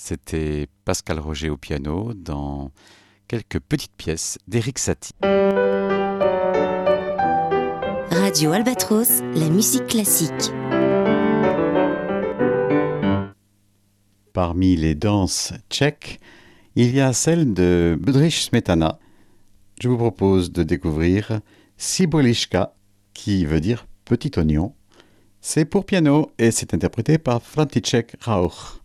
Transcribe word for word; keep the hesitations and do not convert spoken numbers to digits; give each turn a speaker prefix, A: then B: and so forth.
A: C'était Pascal Roger au piano dans quelques petites pièces d'Éric Satie.
B: Radio Albatros, la musique classique.
A: Parmi les danses tchèques, il y a celle de Bedřich Smetana. Je vous propose de découvrir Ciboliška, qui veut dire petit oignon. C'est pour piano et c'est interprété par František Rauch.